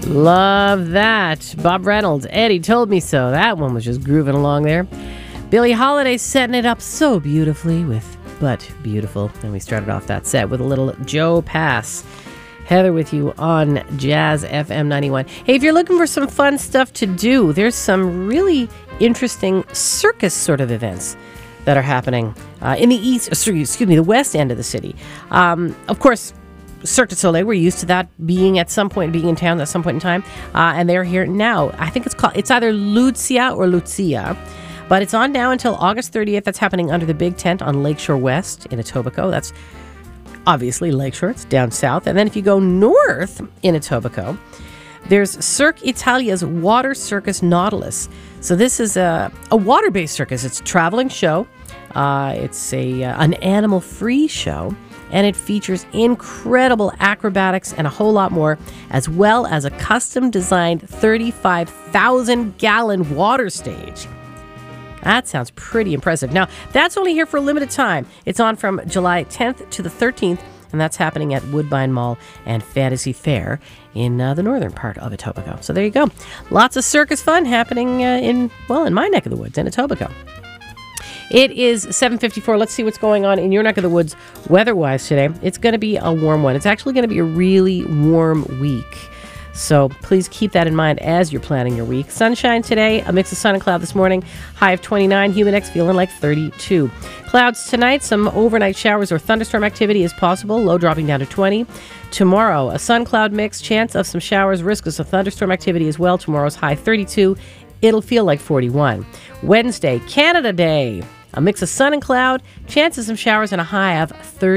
Love that. Bob Reynolds, Eddie Told Me So. That one was just grooving along there. Billie Holiday setting it up so beautifully with But Beautiful. And we started off that set with a little Joe Pass. Heather with you on Jazz FM 91. Hey, if you're looking for some fun stuff to do, there's some really interesting circus sort of events that are happening in the west end of the city. Of course, Cirque du Soleil, we're used to that being in town at some point in time, and they're here now. I think it's either Lucia or Lucia, but it's on now until August 30th. That's happening under the big tent on Lakeshore West in Etobicoke. That's obviously Lakeshore, it's down south. And then if you go north in Etobicoke, there's Cirque Italia's Water Circus Nautilus. So this is a water-based circus. It's a traveling show. It's an animal-free show, and it features incredible acrobatics and a whole lot more, as well as a custom-designed 35,000-gallon water stage. That sounds pretty impressive. Now, that's only here for a limited time. It's on from July 10th to the 13th, and that's happening at Woodbine Mall and Fantasy Fair in the northern part of Etobicoke. So there you go. Lots of circus fun happening in my neck of the woods, in Etobicoke. It is 7:54. Let's see what's going on in your neck of the woods weather-wise today. It's going to be a warm one. It's actually going to be a really warm week. So please keep that in mind as you're planning your week. Sunshine today, a mix of sun and cloud this morning. High of 29, Humidex feeling like 32. Clouds tonight, some overnight showers or thunderstorm activity is possible, low dropping down to 20. Tomorrow, a sun-cloud mix, chance of some showers, risk of some thunderstorm activity as well. Tomorrow's high 32. It'll feel like 41. Wednesday, Canada Day. A mix of sun and cloud, chance of some showers, and a high of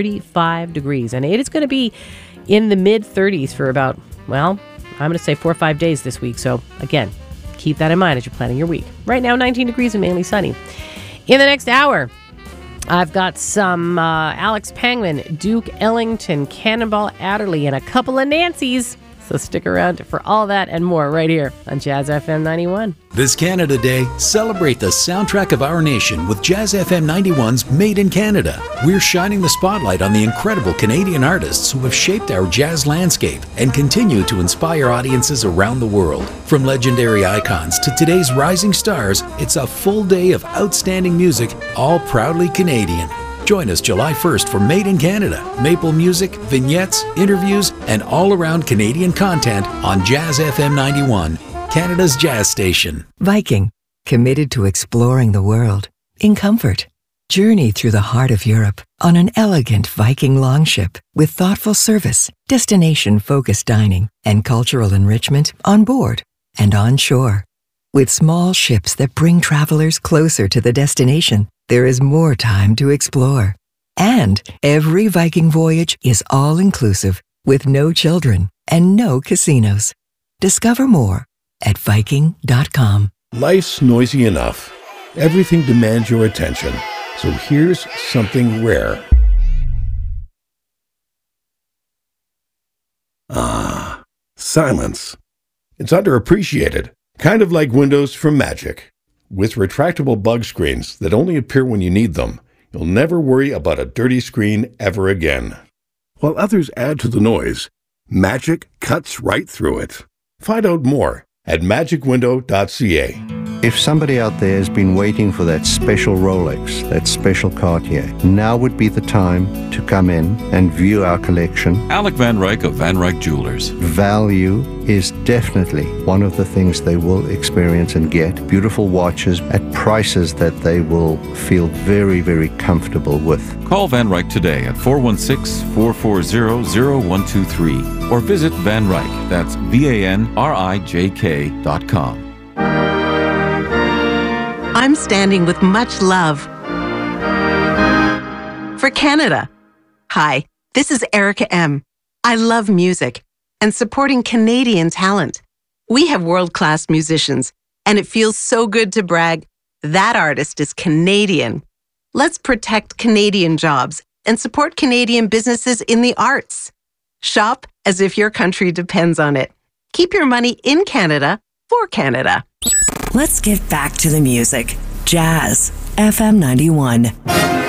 35 degrees. And it is going to be in the mid-30s for about, I'm going to say 4 or 5 days this week. So, again, keep that in mind as you're planning your week. Right now, 19 degrees and mainly sunny. In the next hour, I've got some Alex Pangman, Duke Ellington, Cannonball Adderley, and a couple of Nancys. So stick around for all that and more right here on Jazz FM 91. This Canada Day, celebrate the soundtrack of our nation with Jazz FM 91's Made in Canada. We're shining the spotlight on the incredible Canadian artists who have shaped our jazz landscape and continue to inspire audiences around the world. From legendary icons to today's rising stars, it's a full day of outstanding music, all proudly Canadian. Join us July 1st for Made in Canada, maple music, vignettes, interviews, and all-around Canadian content on Jazz FM 91, Canada's jazz station. Viking, committed to exploring the world in comfort. Journey through the heart of Europe on an elegant Viking longship with thoughtful service, destination-focused dining, and cultural enrichment on board and on shore. With small ships that bring travelers closer to the destination, there is more time to explore. And every Viking voyage is all-inclusive with no children and no casinos. Discover more at Viking.com. Life's noisy enough. Everything demands your attention. So here's something rare. Silence. It's underappreciated. Kind of like Windows from Magic. With retractable bug screens that only appear when you need them, you'll never worry about a dirty screen ever again. While others add to the noise, Magic cuts right through it. Find out more at magicwindow.ca. If somebody out there has been waiting for that special Rolex, that special Cartier, now would be the time to come in and view our collection. Alec Van Ryk of Van Ryk Jewelers. Value is definitely one of the things they will experience and get. Beautiful watches at prices that they will feel very, very comfortable with. Call Van Ryk today at 416-440-0123 or visit Van Ryk, that's VANRIJK.com. I'm standing with much love for Canada. Hi, this is Erica M. I love music and supporting Canadian talent. We have world-class musicians, and it feels so good to brag, that artist is Canadian. Let's protect Canadian jobs and support Canadian businesses in the arts. Shop as if your country depends on it. Keep your money in Canada for Canada. Let's get back to the music. Jazz FM 91.